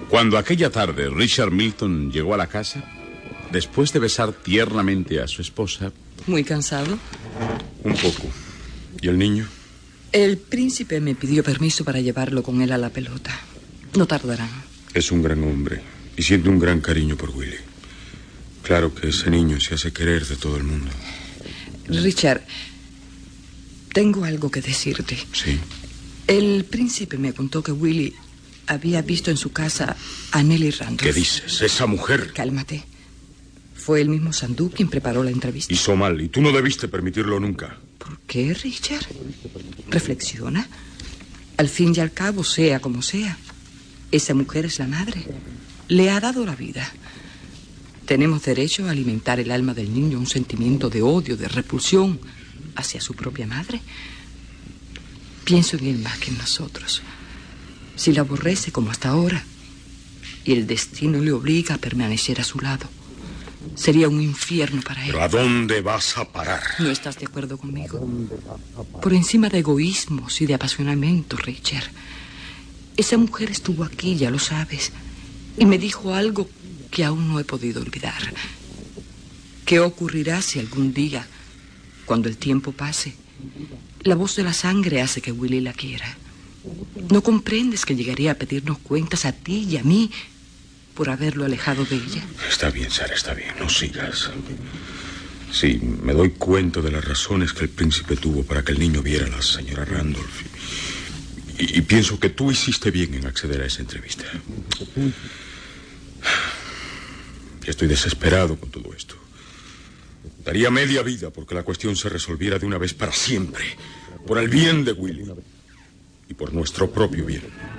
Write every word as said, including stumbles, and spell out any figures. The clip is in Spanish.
Cuando aquella tarde Richard Milton llegó a la casa, después de besar tiernamente a su esposa... ¿Muy cansado? Un poco. ¿Y el niño? El príncipe me pidió permiso para llevarlo con él a la pelota. No tardarán. Es un gran hombre y siente un gran cariño por Willy. Claro que ese niño se hace querer de todo el mundo. Richard, tengo algo que decirte. Sí. El príncipe me contó que Willy había visto en su casa a Nelly Randolph. ¿Qué dices? Esa mujer... Cálmate. Fue el mismo Sandú quien preparó la entrevista. Hizo mal y tú no debiste permitirlo nunca. ¿Por qué, Richard? Reflexiona. Al fin y al cabo, sea como sea, esa mujer es la madre. Le ha dado la vida. Tenemos derecho a alimentar el alma del niño un sentimiento de odio, de repulsión hacia su propia madre. Pienso en él más que en nosotros. Si la aborrece como hasta ahora y el destino le obliga a permanecer a su lado, sería un infierno para él. ¿Pero a dónde vas a parar? ¿No estás de acuerdo conmigo? Por encima de egoísmos y de apasionamiento, Richard. Esa mujer estuvo aquí, ya lo sabes, y me dijo algo que aún no he podido olvidar. ¿Qué ocurrirá si algún día, cuando el tiempo pase, la voz de la sangre hace que Willy la quiera? ¿No comprendes que llegaría a pedirnos cuentas a ti y a mí por haberlo alejado de ella? Está bien, Sara, está bien, no sigas. Sí, me doy cuenta de las razones que el príncipe tuvo para que el niño viera a la señora Randolph. Y, y pienso que tú hiciste bien en acceder a esa entrevista. Estoy desesperado con todo esto. Daría media vida porque la cuestión se resolviera de una vez para siempre. Por el bien de Willy. Y por nuestro propio bien.